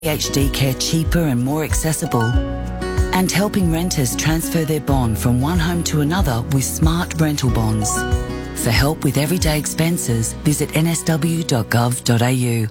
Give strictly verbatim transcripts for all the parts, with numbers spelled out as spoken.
H D care cheaper and more accessible, and helping renters transfer their bond from one home to another with smart rental bonds. For help with everyday expenses, visit n s w dot gov dot a u.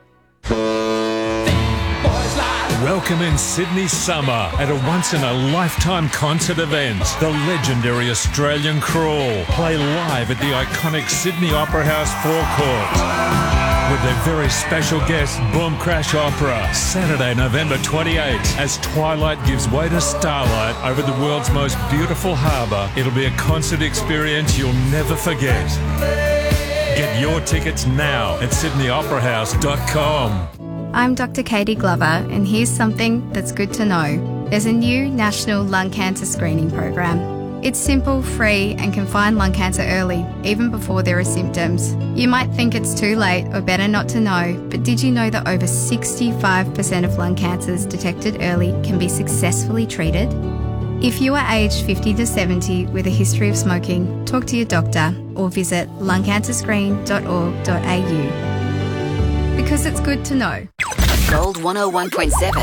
Welcome in Sydney summer at a once-in-a-lifetime concert event. The legendary Australian Crawl play live at the iconic Sydney Opera House forecourt with their very special guest, Boom Crash Opera, Saturday, November twenty-eighth, as twilight gives way to starlight over the world's most beautiful harbour. It'll be a concert experience you'll never forget. Get your tickets now at sydney opera house dot com. I'm Doctor Katie Glover, and here's something that's good to know. There's a new national lung cancer screening program. It's simple, free, and can find lung cancer early, even before there are symptoms. You might think it's too late or better not to know, but did you know that over sixty-five percent of lung cancers detected early can be successfully treated? If you are aged fifty to seventy with a history of smoking, talk to your doctor or visit lung cancer screen dot org dot a u. Because it's good to know. Gold one oh one point seven.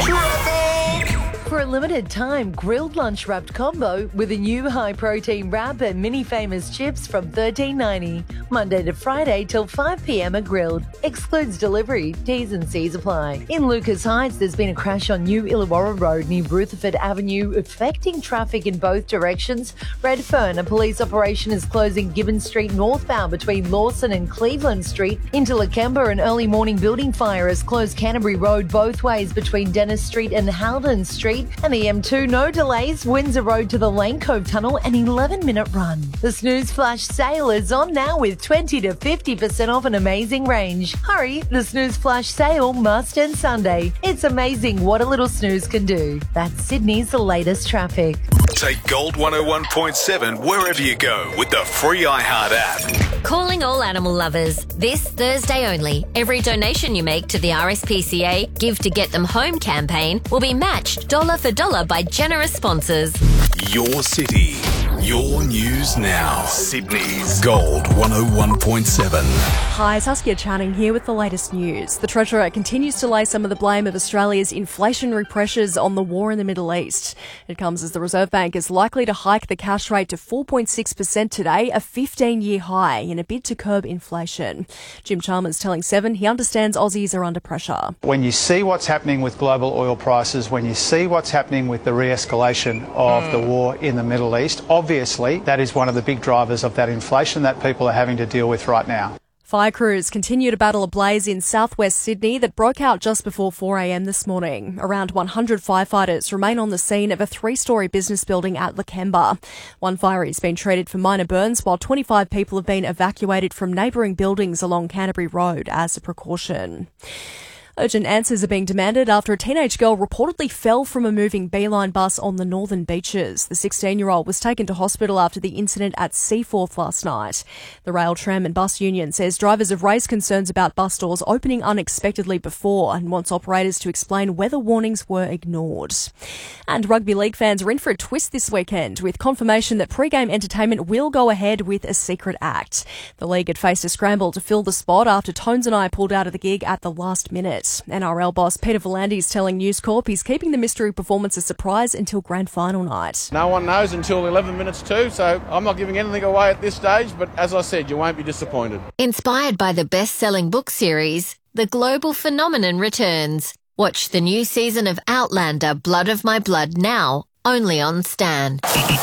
For a limited time, grilled lunch wrapped combo with a new high-protein wrap and mini famous chips from thirteen ninety. Monday to Friday till five p m are grilled. Excludes delivery. T's and C's apply. In Lucas Heights, there's been a crash on New Illawarra Road near Rutherford Avenue, affecting traffic in both directions. Redfern, a police operation is closing Gibbon Street northbound between Lawson and Cleveland Street. Into Lakemba, an early morning building fire has closed Canterbury Road both ways between Dennis Street and Halden Street. And the M two, no delays, Windsor Road to the Lane Cove Tunnel, an eleven minute run. The Snooze Flash sale is on now with twenty to fifty percent off an amazing range. Hurry, the Snooze Flash sale must end Sunday. It's amazing what a little snooze can do. That's Sydney's latest traffic. Take Gold one oh one point seven wherever you go with the free iHeart app. Calling all animal lovers. This Thursday only, every donation you make to the R S P C A Give to Get Them Home campaign will be matched dollar for dollar by generous sponsors. Your city, your news now. Sydney's Gold one oh one point seven. Hi, Saskia Channing here with the latest news. The Treasurer continues to lay some of the blame of Australia's inflationary pressures on the war in the Middle East. It comes as the Reserve Bank is likely to hike the cash rate to four point six percent today, a fifteen-year high, in a bid to curb inflation. Jim Chalmers telling Seven he understands Aussies are under pressure. When you see what's happening with global oil prices, when you see what's happening with the re-escalation of mm. the war in the Middle East, obviously that is one of the big drivers of that inflation that people are having to deal with right now. Fire crews continue to battle a blaze in southwest Sydney that broke out just before four a m this morning. Around one hundred firefighters remain on the scene of a three-storey business building at Lakemba. One fire has been treated for minor burns, while twenty-five people have been evacuated from neighbouring buildings along Canterbury Road as a precaution. Urgent answers are being demanded after a teenage girl reportedly fell from a moving Beeline bus on the northern beaches. The sixteen-year-old was taken to hospital after the incident at Seaforth last night. The Rail, Tram and Bus Union says drivers have raised concerns about bus doors opening unexpectedly before and wants operators to explain whether warnings were ignored. And rugby league fans are in for a twist this weekend with confirmation that pre-game entertainment will go ahead with a secret act. The league had faced a scramble to fill the spot after Tones and I pulled out of the gig at the last minute. N R L boss Peter V'landys telling News Corp he's keeping the mystery performance a surprise until grand final night. No one knows until eleven minutes to, so I'm not giving anything away at this stage, but as I said, you won't be disappointed. Inspired by the best-selling book series, The Global Phenomenon returns. Watch the new season of Outlander, Blood of My Blood now, only on Stan.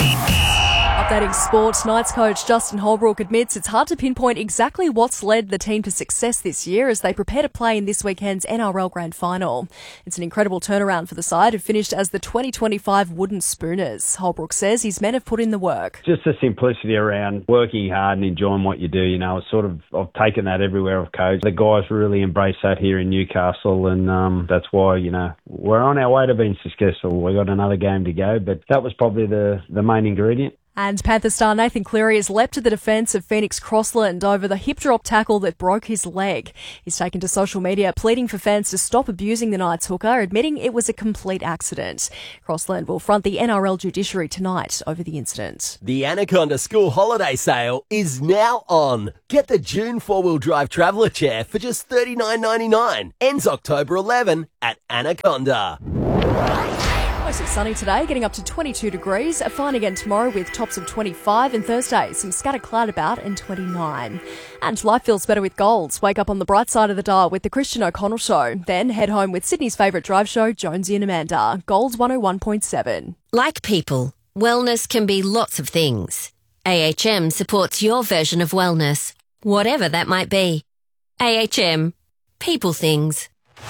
Updating sport, Knights coach Justin Holbrook admits it's hard to pinpoint exactly what's led the team to success this year as they prepare to play in this weekend's N R L Grand Final. It's an incredible turnaround for the side who finished as the twenty twenty-five Wooden Spooners. Holbrook says his men have put in the work. Just the simplicity around working hard and enjoying what you do. You know, it's sort of, I've taken that everywhere I've coached. The guys really embrace that here in Newcastle, and um, that's why, you know, we're on our way to being successful. We've got another game to go, but that was probably the, the main ingredient. And Panther star Nathan Cleary has leapt to the defence of Phoenix Crossland over the hip drop tackle that broke his leg. He's taken to social media pleading for fans to stop abusing the Knights hooker, admitting it was a complete accident. Crossland will front the N R L judiciary tonight over the incident. The Anaconda School Holiday Sale is now on. Get the June four-wheel drive traveller chair for just thirty-nine ninety-nine. Ends October eleventh at Anaconda. Mostly sunny today, getting up to twenty-two degrees. Fine again tomorrow with tops of twenty-five, and Thursday some scattered cloud about and twenty-nine. And life feels better with Golds. Wake up on the bright side of the dial with the Christian O'Connell Show. Then head home with Sydney's favourite drive show, Jonesy and Amanda. Golds one oh one point seven. Like people, wellness can be lots of things. A H M supports your version of wellness, whatever that might be. A H M. People things.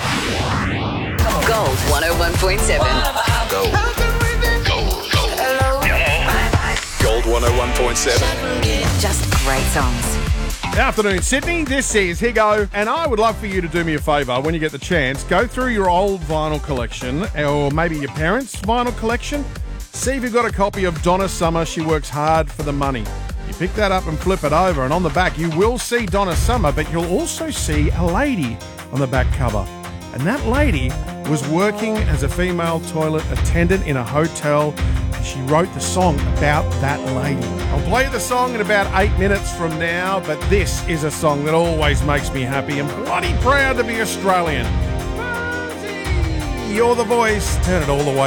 Gold one oh one point seven. Gold. Gold. Gold. Gold one oh one point seven. Just great songs. Afternoon, Sydney. This is Higo, and I would love for you to do me a favour when you get the chance. Go through your old vinyl collection, or maybe your parents' vinyl collection. See if you've got a copy of Donna Summer, She Works Hard for the Money. You pick that up and flip it over, and on the back you will see Donna Summer, but you'll also see a lady on the back cover. And that lady was working as a female toilet attendant in a hotel. She wrote the song about that lady. I'll play the song in about eight minutes from now, but this is a song that always makes me happy and bloody proud to be Australian. You're the voice. Turn it all the way